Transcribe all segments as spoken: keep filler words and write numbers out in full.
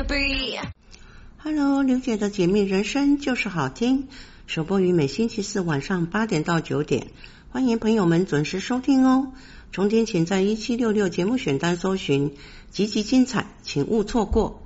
Hello， 刘姐的解密人生就是好听，首播于每星期四晚上八点到九点，欢迎朋友们准时收听哦。重点请在一七六六节目选单搜寻，集集精彩，请勿错过。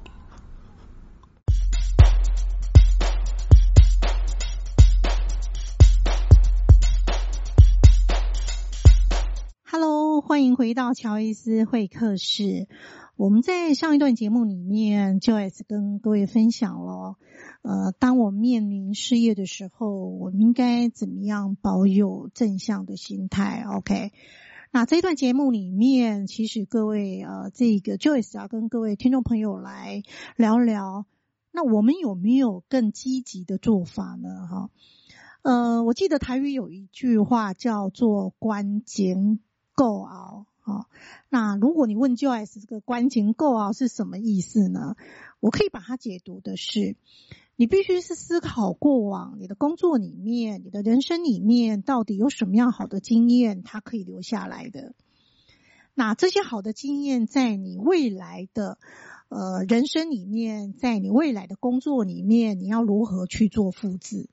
Hello， 欢迎回到乔伊斯会客室。我们在上一段节目里面 Joyce 跟各位分享了呃，当我们面临事业的时候，我们应该怎么样保有正向的心态 OK。 那这一段节目里面，其实各位呃，这个 Joyce 要跟各位听众朋友来聊聊，那我们有没有更积极的做法呢？哈，呃，我记得台语有一句话叫做关键够熬。好，那如果你问 Joyce 这个关键够熬是什么意思呢？我可以把它解读的是，你必须是思考过往你的工作里面，你的人生里面到底有什么样好的经验它可以留下来的。那这些好的经验在你未来的呃人生里面，在你未来的工作里面，你要如何去做复制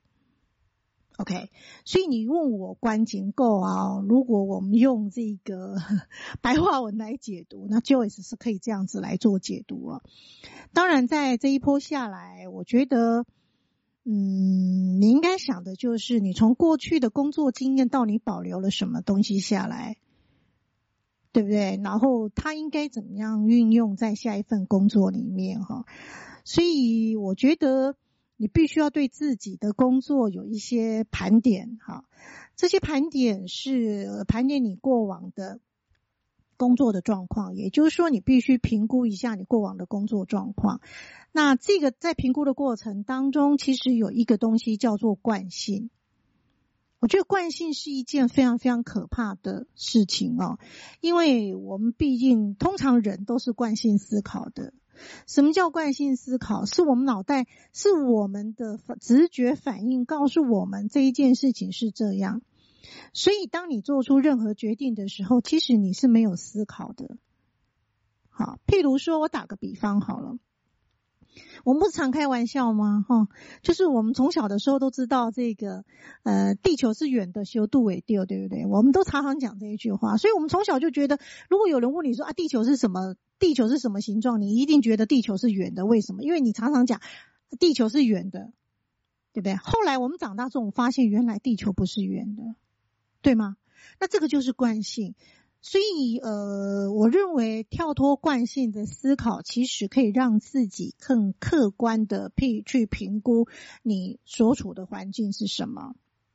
？OK， 所以你问我关键够啊，如果我们用这个白话文来解读，那 Joyce 是可以这样子来做解读啊。当然在这一波下来，我觉得嗯，你应该想的就是你从过去的工作经验到你保留了什么东西下来，对不对？然后它应该怎么样运用在下一份工作里面哈。所以我觉得你必须要对自己的工作有一些盘点哈，这些盘点是盘点你过往的工作的状况，也就是说你必须评估一下你过往的工作状况。那这个在评估的过程当中，其实有一个东西叫做惯性。我觉得惯性是一件非常非常可怕的事情哦，因为我们毕竟通常人都是惯性思考的。什么叫惯性思考？是我们脑袋，是我们的直觉反应告诉我们这一件事情是这样。所以当你做出任何决定的时候，其实你是没有思考的。好，譬如说我打个比方好了，我们不是常开玩笑吗？哈，就是我们从小的时候都知道这个呃，地球是圆的，修度为丢，对不对？我们都常常讲这一句话，所以我们从小就觉得，如果有人问你说啊，地球是什么？地球是什么形状？你一定觉得地球是圆的，为什么？因为你常常讲地球是圆的，对不对？后来我们长大之后，我们发现原来地球不是圆的，对吗？那这个就是惯性。所以呃，我认为跳脱惯性的思考，其实可以让自己更客观的去评估你所处的环境是什么。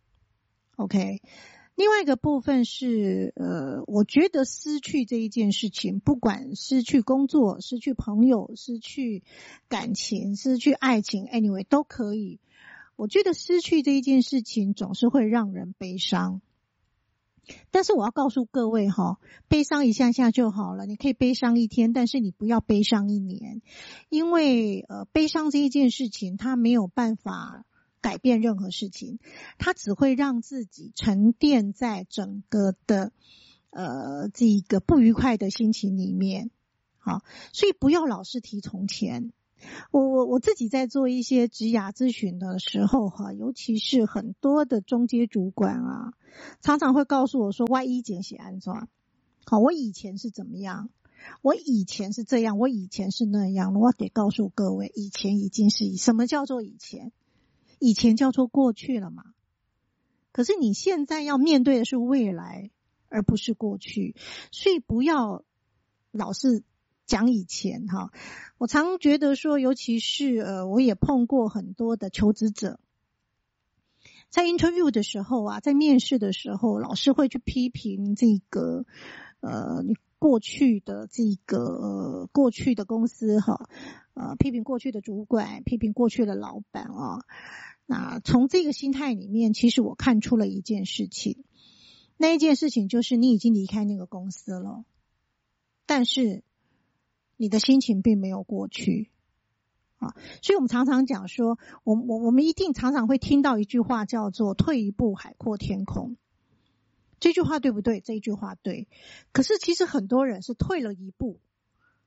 OK，另外一个部分是呃，我觉得失去这一件事情，不管失去工作、失去朋友、失去感情、失去爱情 anyway 都可以。我觉得失去这一件事情总是会让人悲伤，但是我要告诉各位哈，悲伤一下下就好了，你可以悲伤一天，但是你不要悲伤一年，因为呃，悲伤这一件事情它没有办法改变任何事情，它只会让自己沉淀在整个的呃这个不愉快的心情里面。好，所以不要老是提从前。我我我自己在做一些职涯咨询的时候哈，尤其是很多的中阶主管啊，常常会告诉我说，我以前是安怎，好，我以前是怎么样，我以前是这样，我以前是那样。我得告诉各位，以前已经是什么叫做以前？以前叫做过去了嘛。可是你现在要面对的是未来，而不是过去，所以不要老是讲以前哈。我常觉得说，尤其是呃，我也碰过很多的求职者，在 interview 的时候啊，在面试的时候，老师会去批评这个呃你过去的这个、呃、过去的公司哈，呃批评过去的主管，批评过去的老板啊。那从这个心态里面，其实我看出了一件事情，那一件事情就是你已经离开那个公司了，但是你的心情并没有过去啊。所以我们常常讲说，我我我们一定常常会听到一句话叫做退一步海阔天空。这句话对不对？这一句话对。可是其实很多人是退了一步，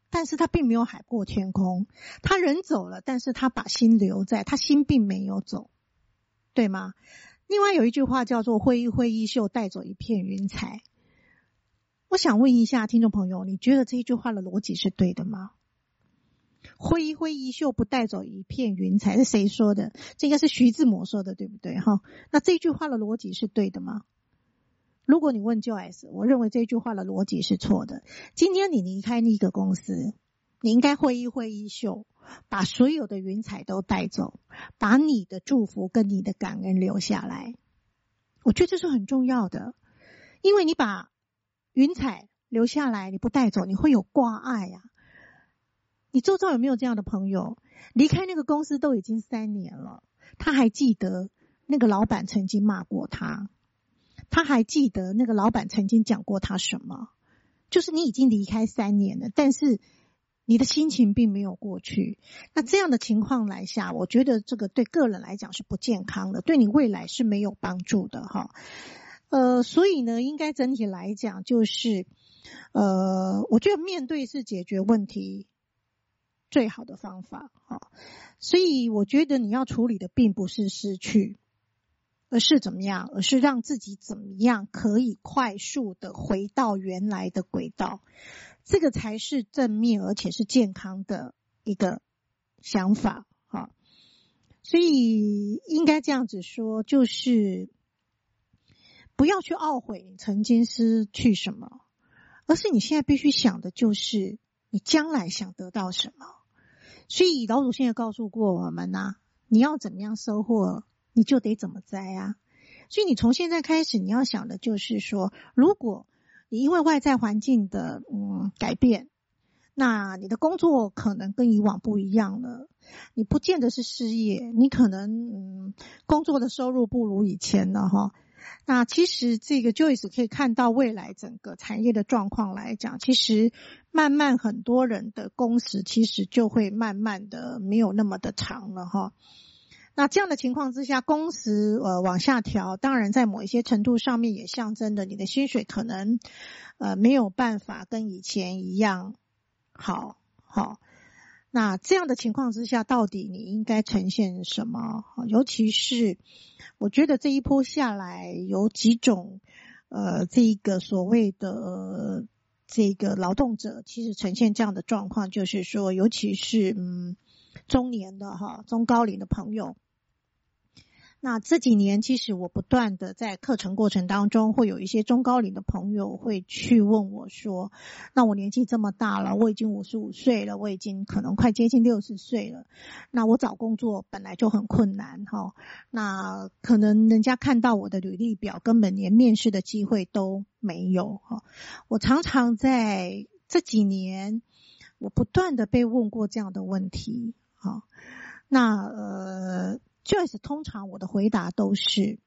但是他并没有海阔天空，他人走了，但是他把心留在，他心并没有走，对吗？另外有一句话叫做挥一挥衣袖带走一片云彩。我想问一下听众朋友，你觉得这一句话的逻辑是对的吗？挥一挥衣袖不带走一片云彩是谁说的？这应该是徐志摩说的，对不对哈？那这句话的逻辑是对的吗？如果你问 Joyce， 我认为这句话的逻辑是错的。今天你离开那个公司，你应该挥一挥衣袖，把所有的云彩都带走，把你的祝福跟你的感恩留下来。我觉得这是很重要的，因为你把云彩留下来，你不带走，你会有挂碍啊。你周遭有没有这样的朋友？离开那个公司都已经三年了，他还记得那个老板曾经骂过他，他还记得那个老板曾经讲过他什么。就是你已经离开三年了，但是你的心情并没有过去。那这样的情况来下，我觉得这个对个人来讲是不健康的，对你未来是没有帮助的哈。呃，所以呢，应该整体来讲就是，呃，我觉得面对是解决问题最好的方法哈。所以我觉得你要处理的并不是失去，而是怎么样？而是让自己怎么样可以快速的回到原来的轨道，这个才是正面而且是健康的一个想法哈。所以应该这样子说，就是不要去懊悔你曾经失去什么，而是你现在必须想的就是你将来想得到什么。所以老祖先也告诉过我们啊，你要怎么样收获，你就得怎么栽啊。所以你从现在开始，你要想的就是说，如果你因为外在环境的嗯改变，那你的工作可能跟以往不一样了，你不见得是失业，你可能嗯工作的收入不如以前了哈。那其实这个 Joyce 可以看到未来整个产业的状况来讲，其实慢慢很多人的工时其实就会慢慢的没有那么的长了哈。那这样的情况之下，工时呃往下调，当然在某一些程度上面也象征着你的薪水可能呃没有办法跟以前一样好好。那这样的情况之下，到底你应该呈现什么？尤其是我觉得这一波下来有几种呃这个所谓的、呃、这个劳动者其实呈现这样的状况，就是说尤其是嗯中年的哈中高龄的朋友。那这几年其实我不断的在课程过程当中，会有一些中高龄的朋友会去问我说，那我年纪这么大了，我已经五十五岁了，我已经可能快接近六十岁了，那我找工作本来就很困难齁，那可能人家看到我的履历表根本连面试的机会都没有齁。我常常在这几年我不断的被问过这样的问题齁。那呃Joyce 通常我的回答都是，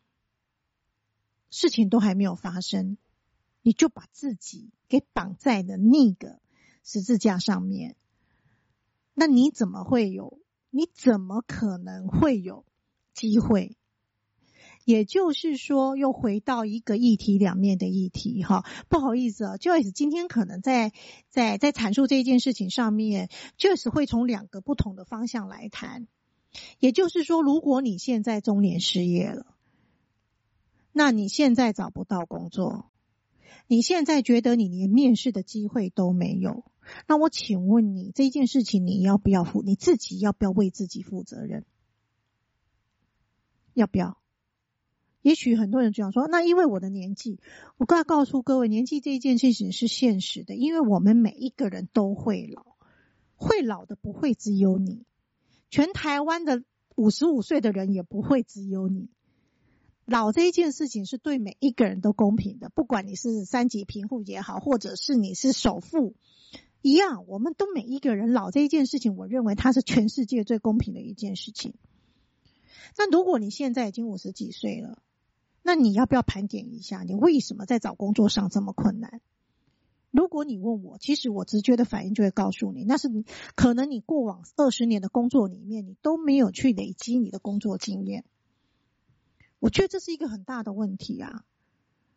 事情都还没有发生，你就把自己给绑在了那个十字架上面，那你怎么会有，你怎么可能会有机会？也就是说，又回到一个一体两面的议题哈。不好意思啊 ，Joyce 今天可能在在在阐述这件事情上面 ，Joyce 会从两个不同的方向来谈。也就是说，如果你现在中年失业了，那你现在找不到工作，你现在觉得你连面试的机会都没有，那我请问你，这件事情你要不要负，你自己要不要为自己负责任？要不要？也许很多人这样说，那因为我的年纪，我刚才告诉各位，年纪这一件事情是现实的，因为我们每一个人都会老，会老的不会只有你。全台湾的五十五岁的人也不会只有你。老这一件事情是对每一个人都公平的，不管你是三级贫户也好，或者是你是首富一样，我们都每一个人老这一件事情，我认为它是全世界最公平的一件事情。那如果你现在已经五十几岁了，那你要不要盘点一下，你为什么在找工作上这么困难？如果你问我，其实我直觉的反应就会告诉你，那是可能你过往二十年的工作里面，你都没有去累积你的工作经验。我觉得这是一个很大的问题啊。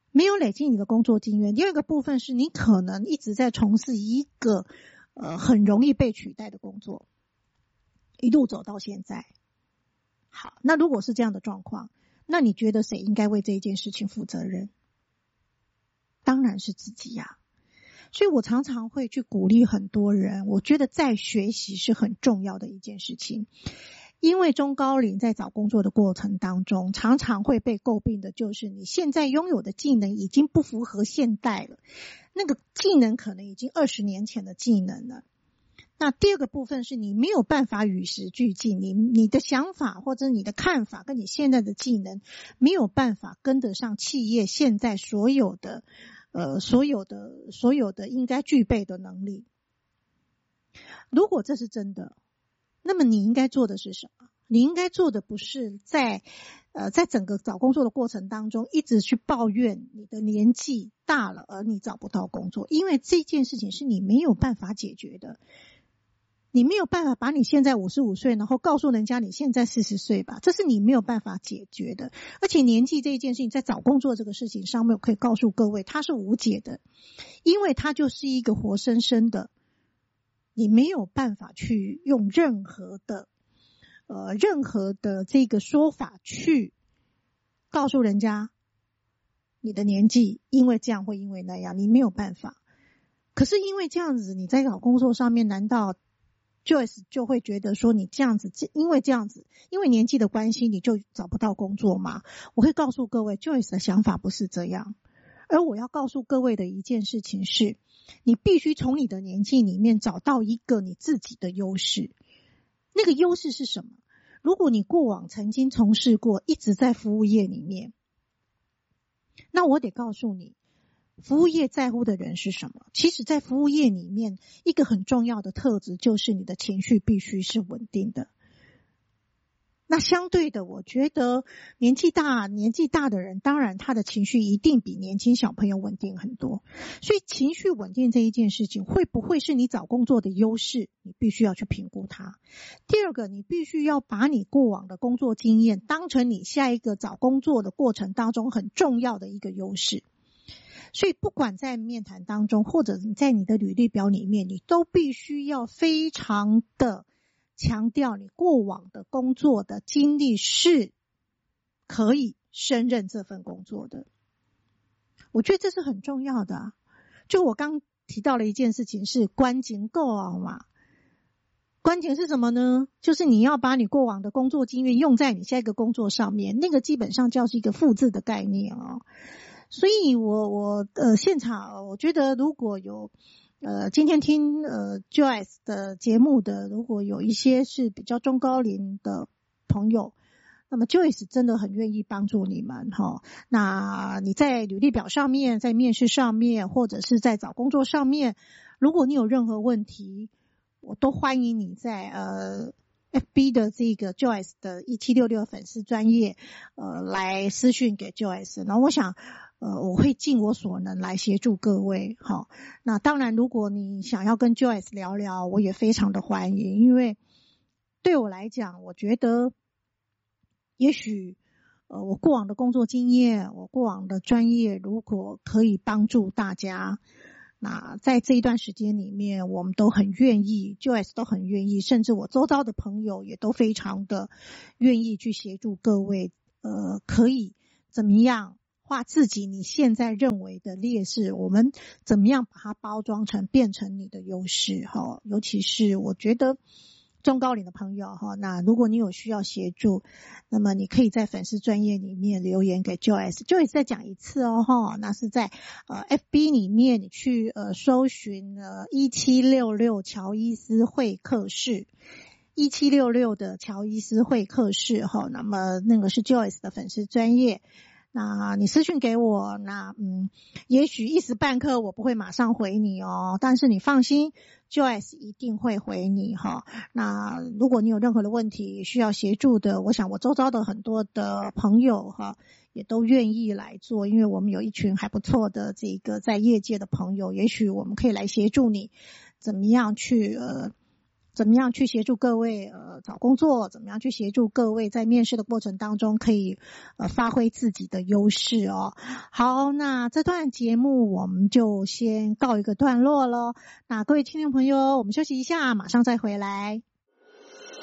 没有累积你的工作经验。第二个部分是你可能一直在从事一个呃很容易被取代的工作，一路走到现在。好，那如果是这样的状况，那你觉得谁应该为这一件事情负责任？当然是自己呀。所以我常常会去鼓励很多人，我觉得在学习是很重要的一件事情。因为中高龄在找工作的过程当中，常常会被诟病的就是你现在拥有的技能已经不符合现代了，那个技能可能已经二十年前的技能了。那第二个部分是你没有办法与时俱进，你你的想法或者你的看法跟你现在的技能没有办法跟得上企业现在所有的呃所有的所有的应该具备的能力。如果这是真的，那么你应该做的是什么？你应该做的不是在呃在整个找工作的过程当中一直去抱怨你的年纪大了而你找不到工作，因为这件事情是你没有办法解决的。你没有办法把你现在五十五岁然后告诉人家你现在四十岁吧，这是你没有办法解决的。而且年纪这一件事情在找工作这个事情上面，我可以告诉各位它是无解的，因为它就是一个活生生的，你没有办法去用任何的呃任何的这个说法去告诉人家你的年纪因为这样会因为那样，你没有办法。可是因为这样子你在找工作上面，难道Joyce 就会觉得说你这样子因为这样子因为年纪的关系你就找不到工作吗？我会告诉各位 Joyce 的想法不是这样。而我要告诉各位的一件事情是，你必须从你的年纪里面找到一个你自己的优势。那个优势是什么？如果你过往曾经从事过一直在服务业里面，那我得告诉你服务业在乎的人是什么？其实在服务业里面一个很重要的特质就是你的情绪必须是稳定的。那相对的，我觉得年纪大年纪大的人当然他的情绪一定比年轻小朋友稳定很多，所以情绪稳定这一件事情会不会是你找工作的优势，你必须要去评估它。第二个，你必须要把你过往的工作经验当成你下一个找工作的过程当中很重要的一个优势。所以不管在面谈当中或者你在你的履历表里面，你都必须要非常的强调你过往的工作的经历是可以胜任这份工作的。我觉得这是很重要的啊。就我刚提到了一件事情是关键够啊嘛。关键是什么呢？就是你要把你过往的工作经验用在你下一个工作上面，那个基本上就是一个复制的概念哦。所以我我呃现场我觉得如果有呃今天听呃 Joyce 的节目的，如果有一些是比较中高龄的朋友，那么 Joyce 真的很愿意帮助你们齁。那你在履历表上面，在面试上面，或者是在找工作上面，如果你有任何问题，我都欢迎你在呃F B 的这个 Joyce 的一七六六粉丝专页呃来私讯给 Joyce， 然后我想呃我会尽我所能来协助各位。好，那当然如果你想要跟 Joyce 聊聊，我也非常的欢迎，因为对我来讲，我觉得也许呃我过往的工作经验，我过往的专业如果可以帮助大家，那在这一段时间里面，我们都很愿意 Joyce 都很愿意，甚至我周遭的朋友也都非常的愿意去协助各位呃，可以怎么样化自己你现在认为的劣势，我们怎么样把它包装成变成你的优势齁。尤其是我觉得中高龄的朋友齁，那如果你有需要协助，那么你可以在粉丝专页里面留言给 Joyce。 Joyce 再讲一次哦齁，那是在呃 F B 里面你去呃搜寻呃一七六六乔伊斯会客室，一七六六的乔伊斯会客室齁，那么那个是 Joyce 的粉丝专页。那你私讯给我，那嗯，也许一时半刻我不会马上回你哦，但是你放心 Joyce 一定会回你哈。那如果你有任何的问题需要协助的，我想我周遭的很多的朋友哈也都愿意来做，因为我们有一群还不错的这个在业界的朋友，也许我们可以来协助你怎么样去呃怎么样去协助各位呃呃找工作，怎么样去协助各位在面试的过程当中可以呃发挥自己的优势哦。好，那这段节目我们就先告一个段落咯。那各位听众朋友，我们休息一下，马上再回来。